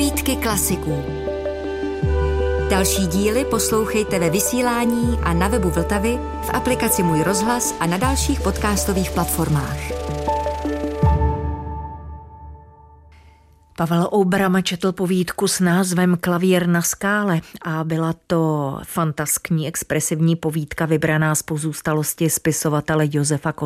Povídky klasiků. Další díly poslouchejte ve vysílání a na webu Vltavy, v aplikaci Můj rozhlas a na dalších podcastových platformách. Pavel Oubram četl povídku s názvem Klavír na skále a byla to fantaskní expresivní povídka vybraná z pozůstalosti spisovatele Josefa